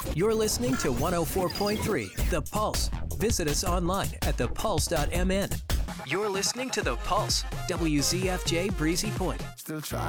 You're listening to 104.3 The Pulse. Visit us online at thepulse.mn. You're listening to The Pulse, WZFJ Breezy Point. Still try.